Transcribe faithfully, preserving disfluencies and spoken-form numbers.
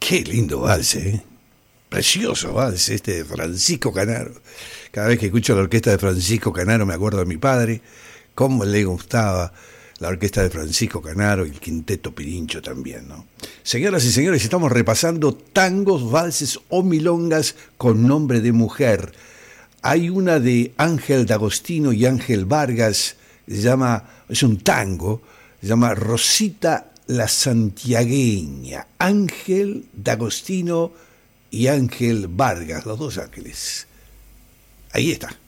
Qué lindo vals, ¿eh? Precioso vals este de Francisco Canaro. Cada vez que escucho la orquesta de Francisco Canaro me acuerdo de mi padre, cómo le gustaba la orquesta de Francisco Canaro y el quinteto Pirincho también, ¿no? Señoras y señores, estamos repasando tangos, valses o milongas con nombre de mujer. Hay una de Ángel D'Agostino y Ángel Vargas, se llama, es un tango, se llama Rosita la Santiagueña. Ángel D'Agostino y Ángel Vargas, los dos ángeles. Ahí está.